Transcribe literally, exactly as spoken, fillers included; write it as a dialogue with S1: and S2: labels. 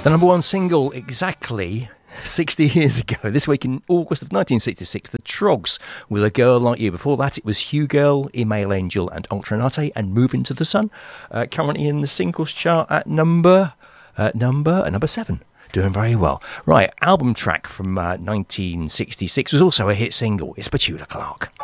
S1: The number one single exactly sixty years ago, this week in August of nineteen sixty-six, the Troggs with A Girl Like You. Before that, it was Hugh Girl, Email Angel and Ultranate and Move Into the Sun. Uh, currently in the singles chart at number, uh, number, uh, number seven. Doing very well. Right, album track from uh, nineteen sixty-six was also a hit single. It's Petula Clark.